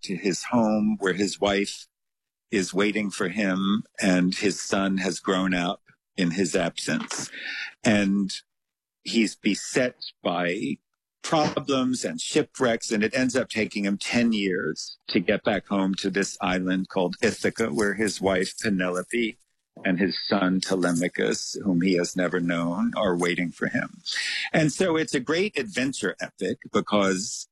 to his home where his wife is waiting for him and his son has grown up in his absence. And he's beset by problems and shipwrecks, and it ends up taking him 10 years to get back home to this island called Ithaca, where his wife Penelope and his son Telemachus, whom he has never known, are waiting for him. And so it's a great adventure epic because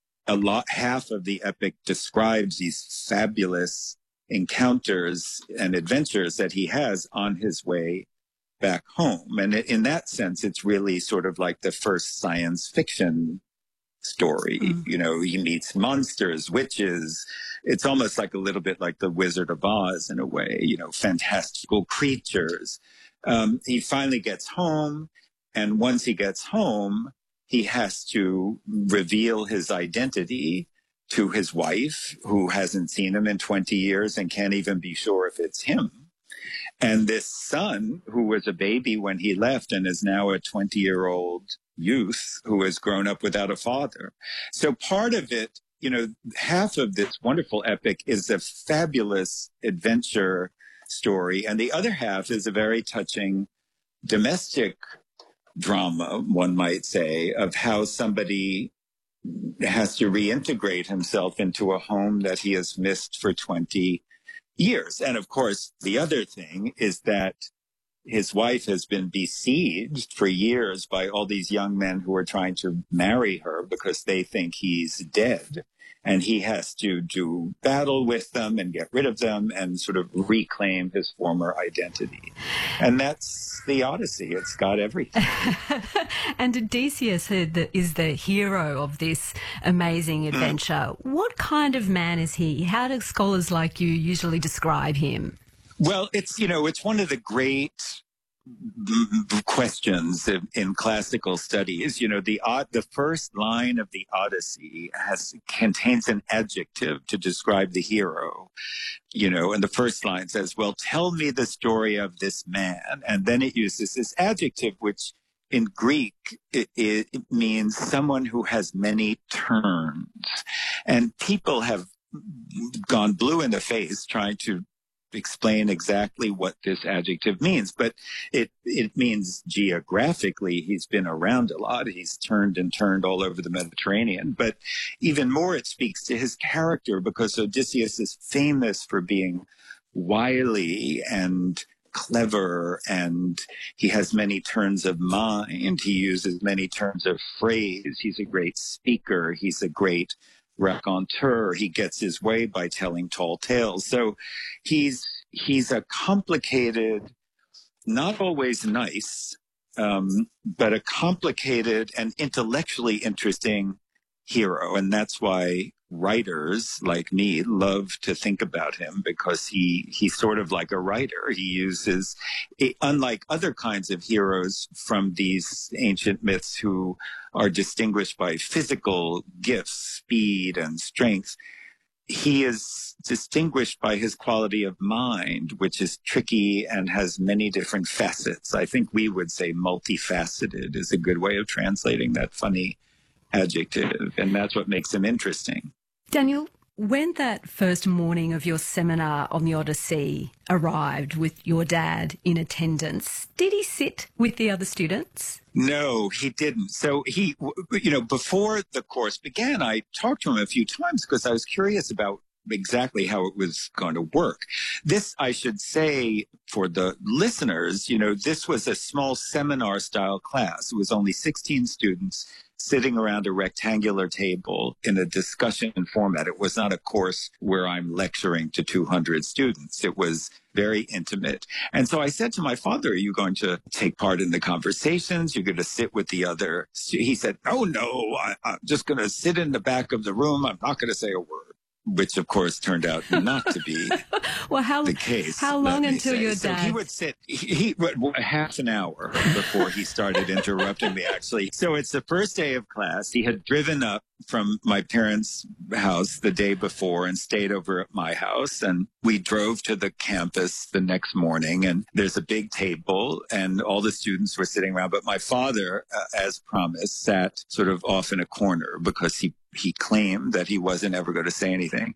half of the epic describes these fabulous encounters and adventures that he has on his way back home. And in that sense, it's really sort of like the first science fiction story. You know, he meets monsters, witches. It's almost like a little bit like the Wizard of Oz in a way, you know, fantastical creatures. He finally gets home. And once he gets home, he has to reveal his identity to his wife, who hasn't seen him in 20 years and can't even be sure if it's him. And this son, who was a baby when he left and is now a 20-year-old youth who has grown up without a father. So part of it, you know, half of this wonderful epic is a fabulous adventure story. And the other half is a very touching domestic drama, one might say, of how somebody has to reintegrate himself into a home that he has missed for 20 years. And of course, the other thing is that his wife has been besieged for years by all these young men who are trying to marry her because they think he's dead. And he has to do battle with them and get rid of them and sort of reclaim his former identity. And that's the Odyssey. It's got everything. And Odysseus is the hero of this amazing adventure. What kind of man is he? How do scholars like you usually describe him? Well, it's one of the great questions in classical studies. You know, the first line of the Odyssey contains an adjective to describe the hero. You know, and the first line says, well, tell me the story of this man. And then it uses this adjective, which in Greek, it means someone who has many turns. And people have gone blue in the face trying to explain exactly what this adjective means, but it means geographically he's been around a lot. He's turned and turned all over the Mediterranean, but even more it speaks to his character because Odysseus is famous for being wily and clever, and he has many turns of mind. He uses many turns of phrase. He's a great speaker. He's a great raconteur. He gets his way by telling tall tales. So he's a complicated, not always nice, but a complicated and intellectually interesting hero. And that's why writers like me love to think about him, because he's sort of like a writer. He uses, unlike other kinds of heroes from these ancient myths who are distinguished by physical gifts, speed and strength, he is distinguished by his quality of mind, which is tricky and has many different facets. I think we would say multifaceted is a good way of translating that funny adjective, and that's what makes him interesting. Daniel, when that first morning of your seminar on the Odyssey arrived with your dad in attendance, did he sit with the other students? No, he didn't. So he, before the course began, I talked to him a few times because I was curious about exactly how it was going to work. This, I should say for the listeners, this was a small seminar style class. It was only 16 students sitting around a rectangular table in a discussion format. It was not a course where I'm lecturing to 200 students. It was very intimate. And so I said to my father, are you going to take part in the conversations? You're going to sit with the other? He said, oh, no, I'm just going to sit in the back of the room. I'm not going to say a word. Which, of course, turned out not to be the case. How long until your dad? So he would sit half an hour before he started interrupting me, actually. So it's the first day of class. He had driven up from my parents' house the day before and stayed over at my house. And we drove to the campus the next morning. And there's a big table and all the students were sitting around. But my father, as promised, sat sort of off in a corner because he claimed that he wasn't ever going to say anything.